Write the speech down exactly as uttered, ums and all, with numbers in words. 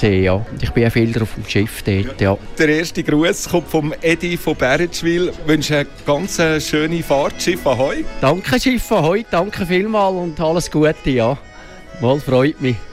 gesehen, ja. Und ich bin auch viel drauf dem Schiff dort, ja. Der erste Gruß kommt vom Edi von Bäretschwil. Ich wünsche eine ganz schöne Fahrt. Schiff Ahoi. Danke, Schiff Ahoi. Danke vielmals und alles Gute, ja. Mal freut mich.